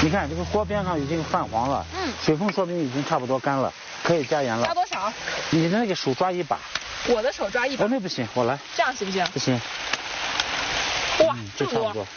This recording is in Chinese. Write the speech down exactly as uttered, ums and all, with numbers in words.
你看这个锅边上已经泛黄了， 嗯， 水分说明已经差不多干了，可以加盐了。 加多少？ 你的那个手抓一把。 我的手抓一把。 哦，那不行，我来。 这样行不行？ 不行。 哇， 嗯， 这么多。